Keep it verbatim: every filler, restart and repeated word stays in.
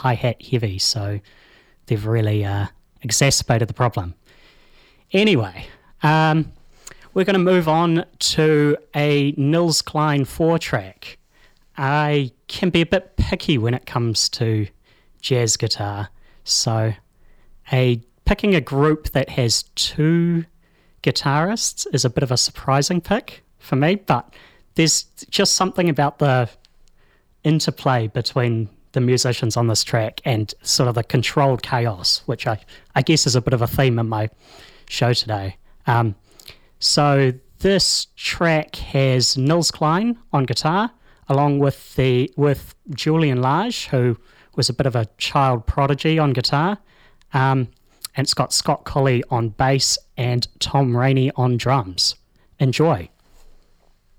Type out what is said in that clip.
hi-hat heavy, so they've really uh, exacerbated the problem. Anyway, um, we're going to move on to a Nils Klein four track. I can be a bit picky when it comes to jazz guitar, so a picking a group that has two guitarists is a bit of a surprising pick for me, but there's just something about the interplay between the musicians on this track and sort of the controlled chaos, which I, I guess is a bit of a theme in my show today. Um, so this track has Nils Klein on guitar, along with the with Julian Lage, who was a bit of a child prodigy on guitar, um, and it's got Scott Colley on bass and Tom Rainey on drums. Enjoy.